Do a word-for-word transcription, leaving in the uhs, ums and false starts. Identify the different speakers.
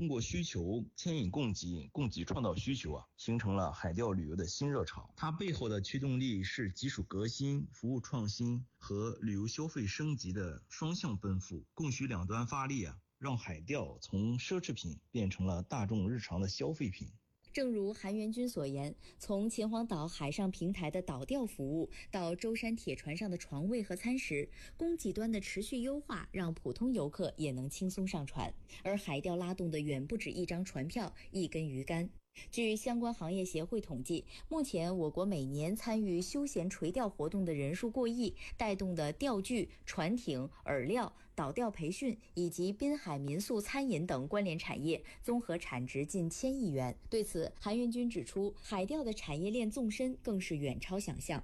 Speaker 1: 通过需求牵引供给，供给创造需求啊，形成了海钓旅游的新热潮。它背后的驱动力是技术革新、服务创新和旅游消费升级的双向奔赴，供需两端发力啊，让海钓从奢侈品变成了大众日常的消费品。
Speaker 2: 正如韩元军所言，从秦皇岛海上平台的导钓服务到舟山铁船上的床位和餐食，供给端的持续优化让普通游客也能轻松上船，而海钓拉动的远不止一张船票、一根鱼竿。据相关行业协会统计，目前我国每年参与休闲垂钓活动的人数过亿，带动的钓具、船艇、饵料、导钓培训以及滨海民宿、餐饮等关联产业综合产值近千亿元。对此，韩元军指出，海钓的产业链纵深更是远超想象。